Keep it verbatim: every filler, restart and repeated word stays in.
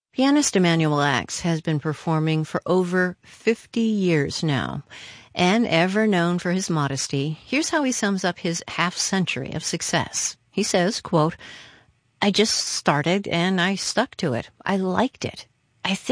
Pianist Emanuel Ax has been performing for over fifty years now. And ever known for his modesty, here's how he sums up his half-century of success. He says, quote, "I just started and I stuck to it. I liked it. I think